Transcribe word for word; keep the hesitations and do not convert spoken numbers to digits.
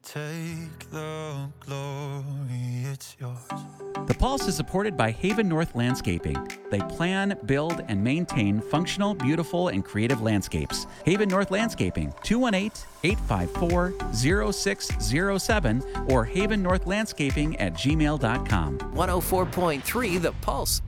Take the glory, it's yours. The Pulse is supported by Haven North Landscaping. They plan, build, and maintain functional, beautiful, and creative landscapes. Haven North Landscaping, two one eight, eight five four, zero six zero seven or haven north landscaping at gmail dot com. one oh four point three The Pulse.